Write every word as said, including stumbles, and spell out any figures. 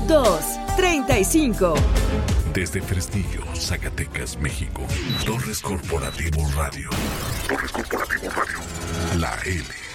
dos treinta y cinco. Desde Fresnillo, Zacatecas, México. Torres Corporativo Radio. Torres Corporativo Radio. La L.